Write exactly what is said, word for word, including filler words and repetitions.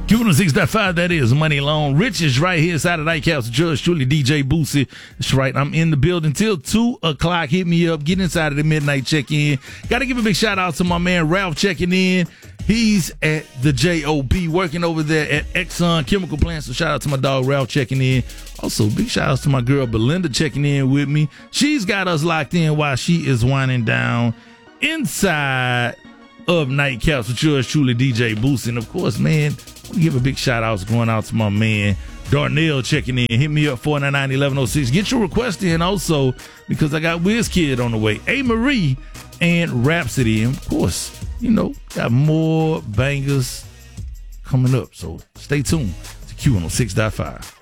Q one oh six point five, that is Money Long. Rich is right here inside of Nightcaps. Judge Truly, D J Boosie. That's right. I'm in the building till two o'clock. Hit me up. Get inside of the midnight check-in. Got to give a big shout out to my man Ralph checking in. He's at the J O B working over there at Exxon Chemical Plant. So shout out to my dog Ralph checking in. Also, big shout outs to my girl Belinda checking in with me. She's got us locked in while she is winding down inside of Nightcaps with yours truly, D J Boosie. And of course, man, I want to give a big shout out going out to my man Darnell checking in. Hit me up four nine nine, eleven oh six. Get your request in also because I got WizKid on the way. A. Marie and Rhapsody. And of course, you know, got more bangers coming up. So stay tuned to Q one oh six point five.